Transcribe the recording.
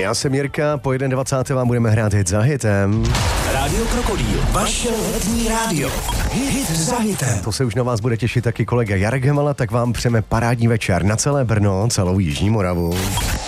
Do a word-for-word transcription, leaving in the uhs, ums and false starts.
Já jsem Jirka, po dvacáté první vám budeme hrát hit za hitem. Rádio Krokodýl, vaše letní rádio. Hit za hitem. To se už na vás bude těšit taky kolega Jarek Hemala, tak vám přejeme parádní večer na celé Brno, celou Jižní Moravu.